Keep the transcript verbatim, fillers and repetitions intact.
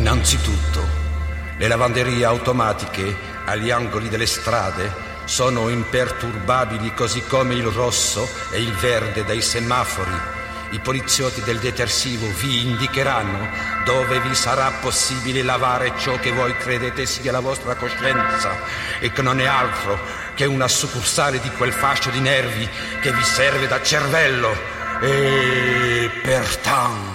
Innanzitutto, le lavanderie automatiche agli angoli delle strade sono imperturbabili, così come il rosso e il verde dei semafori. I poliziotti del detersivo vi indicheranno dove vi sarà possibile lavare ciò che voi credete sia la vostra coscienza e che non è altro che una succursale di quel fascio di nervi che vi serve da cervello. E pertanto